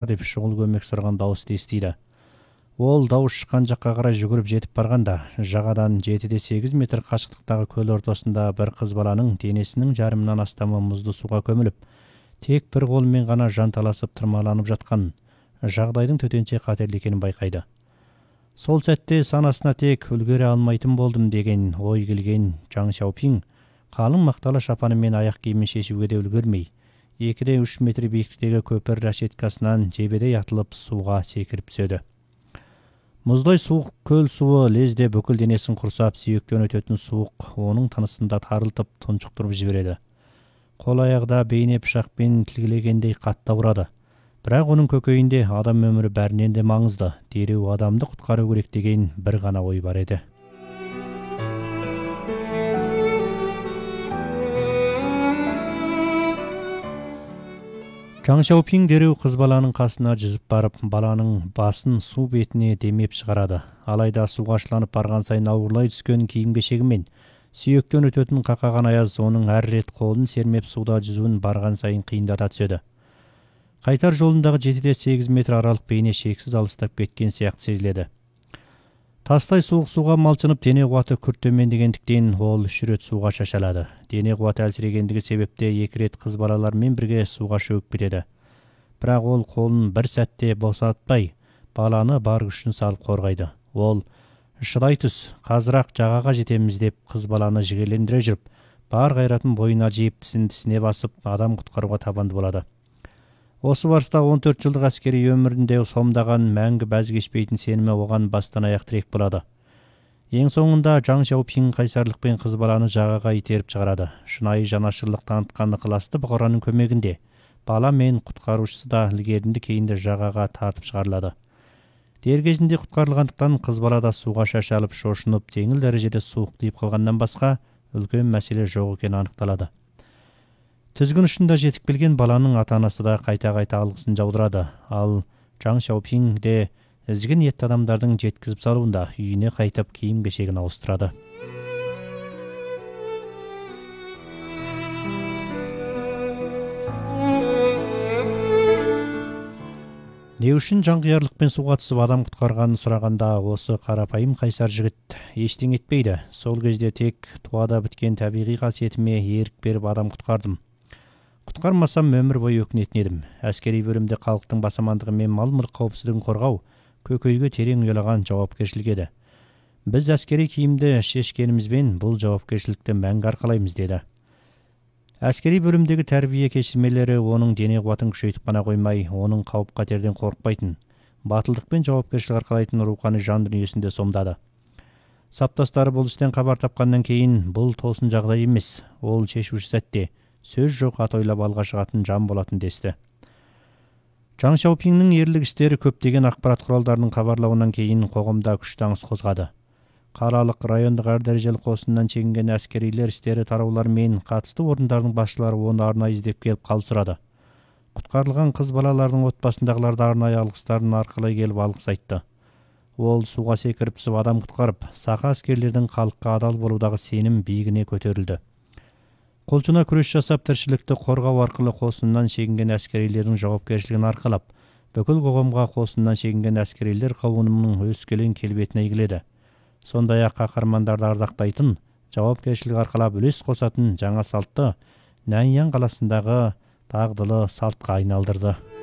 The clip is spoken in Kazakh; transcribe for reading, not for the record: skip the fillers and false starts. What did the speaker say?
деп шұғыл көмек сұраған дауысты естиді. Ол дауыс шыққан жаққа қарай жүгіріп жетіп барғанда, жағадан 7-8 метр қашықтықтағы көл ортасында бір қыз баланың денесінің жарымынан астамы мұзды суға көміліп, тек бір қолымен ғана жанталасып тырмаланып жатқан, жағдайдың төтенше қатерлі екенін байқайды. Сол сәтте санасына тек үлгере алмайтын болдым деген ой келген Жаң Шаопин қалың мақталы шапаны мен аяқ киімін шешуге де үлгермей, 2-3 метр биіктіктегі көпір рашеткасынан жебедей атылып суға секіріп түседі. Мұздай суық көл суы лезде бүкіл денесін құрсап, сүйектен өтетін суық оның тынысында тарылтып, тұншықтырып жібереді. Қол аяғда бейне пышақпен тілгілегендей қатты ауырады. Бірақ оның көкейінде адам өмірі бәрінен де маңызды, дереу адамды құтқару керек деген бір ғана ой бар еді. Жаң Шаопин дереу қыз баланың қасына жүзіп барып, баланың басын су бетіне демеп шығарады. Алайда суға ашыланып барған сайын ауырлай түскен киім-кешегімен сүйектен өтетін қақаған аяз оның әр рет қолын сермеп суда жүзуін барған сайын қиындата түседі. Қайтар жолындағы 7-8 метр аралық бейне шексіз алыстап кеткен сияқты сезіледі. Тастай суық суға малшынып, дене қуаты күрт төмендегендіктен ол 3 рет суға шашалады. Дене қуаты әлсірегендігі себепте 2 рет қыз балалармен бірге суға шөгіп кетеді. Бірақ ол қолын бір сәтте босатпай, баланы бар күшін салып қорғайды. Ол шыдай түс, қазырақ жағаға жетеміз деп қыз баланы жігерлендіре жүріп, бар қайратын бойына жиып, тісіне басып, адам құтқаруға табанды болады. Осы барыста 14 жылдық әскери өмірінде сомдаған мәңгі бәз кешпейтін сенімі оған бастан аяқ тірек болады. Ең соңында Жаң Шаопин қайсарлықпен қыз баланы жағаға итеріп шығарады. Шынайы жанашырлық танытқан ықыласты бұқараның көмегінде бала мен құтқарушысы да ілгерінді кейінді жағаға тартып шығарылады. Дер кезінде құтқарылғандықтан қыз бала да суға шашалып шошынып, жеңіл дәрежеде суық тиіп қалғаннан басқа үлкен мәселе жоқ екені анықталады. Тізгін ұшында жетіп келген баланың ата-анасы да қайта-қайта алғысын жаудырады. Ал Жаң Шаопин де ізгі ниетті адамдардың жеткізіп салуында үйіне қайтып киім-кешегін ауыстырады. Не үшін жанқиярлықпен суға түсіп адам құтқарғанын сұрағанда, осы қарапайым қайсар жігіт ештеңе етпейді. Сол кезде тек туада біткен табиғи қасиетіме ерік беріп адам құтқардым. Құтқармасам өмір бойы өкінетін едім. Әскери бөлімде халықтың бас амандығы мен мал-мүлік қауіпсіздігін қорғау көкейге терең ұялаған жауапкершілік еді. Біз әскери киімді шешкенімізбен бұл жауапкершілікті мәңгі арқалаймыз деді. Әскери бөлімдегі тәрбие кешірмелері оның дене қуатын күшейтіп қана қоймай, оның қауіп-қатерден қорықпайтын, батылдық пен жауапкершілік арқалайтын рухани жан дүниесінде сомдады. Саптастары бұл істен хабар тапқаннан кейін бұл тосын жағдай емес, ол шешуші сәтте сөз жоқ ат ойлап алға шығатын жан болатын десті. Жаң Шаопиннің ерлік істері көптеген ақпарат құралдарының хабарлауынан кейін қоғамда күш таңыс қозғады. Қалалық райондық әр дәрежелі қосыннан чегінген әскерилер істері тараулар мен қатысты орындардың басшылары оны арнайы іздеп келіп қал сұрады. Құтқарылған қыз балалардың отбасындағыларды арнайы алғыстарын арқылай келіп алғыс айтты. Ол суға секіріп түсіп адам құтқарып, сақа әскерлердің халыққа адал болудағы сенім биігіне көтерілді. Қолшына күрес жасап тіршілікті қорғау арқылы қосыннан шегінген әскерилердің жауапкершілігін арқалап, бүкіл қоғамға қосыннан шегінген әскерилер қауымының өскелең келбетін әйгіледі. Сондай-ақ қаһармандарды ардақтайтын, жауапкершілік арқалап үлес қосатын жаңа салтты Наньян қаласындағы дағдылы салтқа айналдырды.